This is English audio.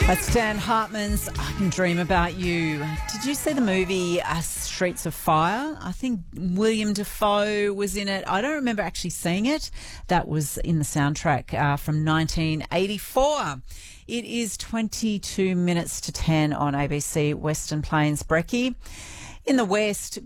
That's Dan Hartman's I Can Dream About You. Did you see the movie Streets of Fire? I think William Dafoe was in it. I don't remember actually seeing it. That was in the soundtrack from 1984. It is 22 minutes to 10 on ABC Western Plains. Brekkie. In the West,